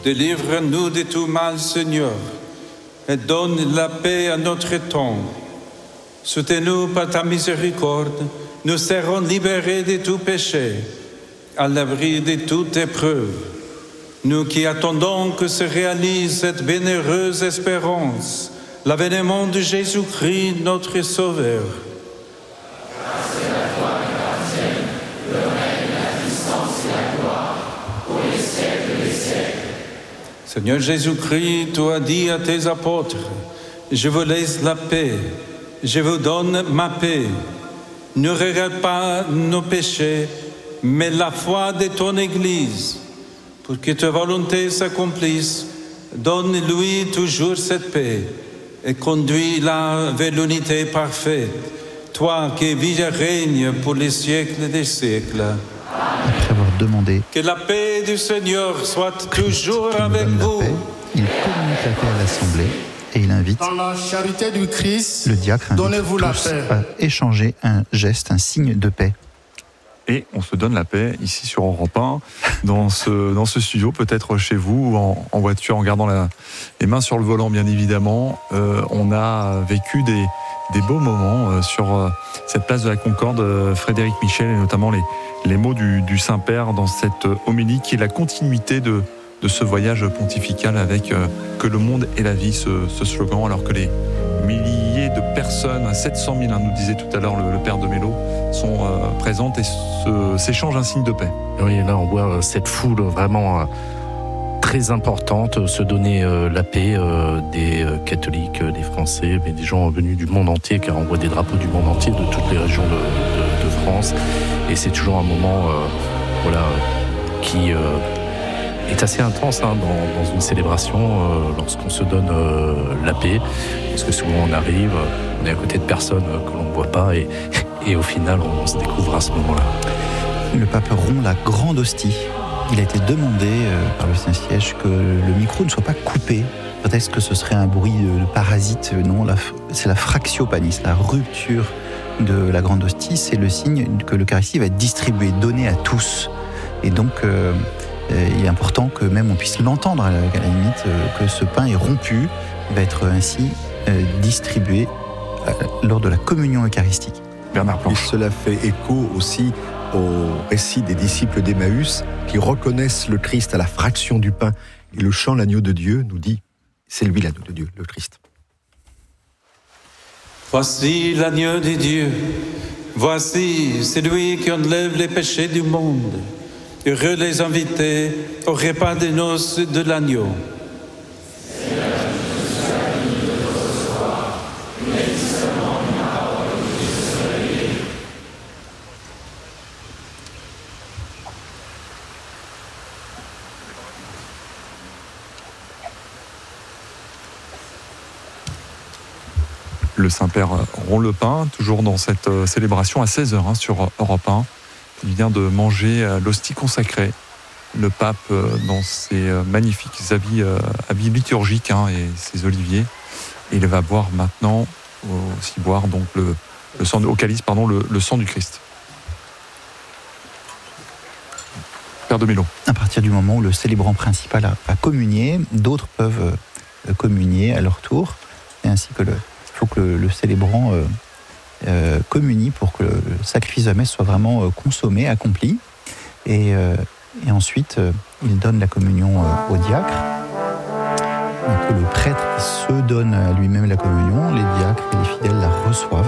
Délivre-nous de tout mal, Seigneur, et donne la paix à notre temps. Soutiens-nous par ta miséricorde, nous serons libérés de tout péché, à l'abri de toute épreuve. Nous qui attendons que se réalise cette bienheureuse espérance, l'avènement de Jésus-Christ, notre Sauveur. Grâce à toi, grâce, le règne, la puissance et la gloire, pour les siècles des siècles. Seigneur Jésus-Christ, tu as dit à tes apôtres, je vous laisse la paix, je vous donne ma paix. Ne regarde pas nos péchés, mais la foi de ton Église. Pour que ta volonté s'accomplisse, donne-lui toujours cette paix et conduis-la vers l'unité parfaite. Toi qui vis et règnes pour les siècles des siècles. Après avoir demandé que la paix du Seigneur soit toujours avec vous. Paix, il communique la paix à l'Assemblée et il invite dans la charité du Christ, le diacre donnez-vous la paix. À échanger un geste, un signe de paix. Et on se donne la paix ici sur Europe 1, dans ce studio, peut-être chez vous, en voiture, en gardant les mains sur le volant, bien évidemment. On a vécu des beaux moments sur cette place de la Concorde, Frédéric Michel, et notamment les mots du Saint-Père dans cette homélie qui est la continuité de ce voyage pontifical avec que le monde est la vie, ce slogan, alors que les milliers de personnes, 700 000, nous disait tout à l'heure le père de Mélo, sont présentes et s'échangent un signe de paix. Oui, là on voit cette foule vraiment très importante se donner la paix, des catholiques, des Français, mais des gens venus du monde entier, car on voit des drapeaux du monde entier, de toutes les régions de France, et c'est toujours un moment qui est assez intense dans une célébration lorsqu'on se donne la paix, parce que souvent on est à côté de personnes que l'on ne voit pas et au final on se découvre à ce moment-là. Le pape rompt la grande hostie. Il a été demandé par le Saint-Siège que le micro ne soit pas coupé. Peut-être que ce serait un bruit de parasite. Non, c'est la fractio panis, la rupture de la grande hostie. C'est le signe que l'Eucharistie va être distribuée, donnée à tous. Et donc il est important que même on puisse l'entendre à la limite, que ce pain est rompu, va être ainsi distribué lors de la communion eucharistique. Bernard Planche. Et cela fait écho aussi au récit des disciples d'Emmaüs qui reconnaissent le Christ à la fraction du pain. Et le chant L'agneau de Dieu nous dit, c'est lui l'agneau de Dieu, le Christ. Voici l'agneau de Dieu, voici celui qui enlève les péchés du monde. Heureux les invités au repas des noces de l'agneau. Le Saint-Père rompt le pain, toujours dans cette célébration à 16h sur Europe 1. Il vient de manger l'hostie consacrée. Le pape dans ses magnifiques habits liturgiques et ses oliviers. Et il va boire maintenant, donc le sang au calice, le sang du Christ. Père de Mélo. À partir du moment où le célébrant principal a communié, d'autres peuvent communier à leur tour, et ainsi que il faut que le célébrant communie pour que le sacrifice de la messe soit vraiment consommé, accompli. Et ensuite, il donne la communion au diacre. Donc le prêtre qui se donne à lui-même la communion, les diacres et les fidèles la reçoivent.